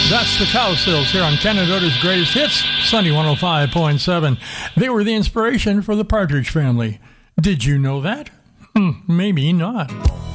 That's the Cowsills here on Canadota's Greatest Hits, Sunny 105.7. They were the inspiration for the Partridge Family. Did you know that? Maybe not.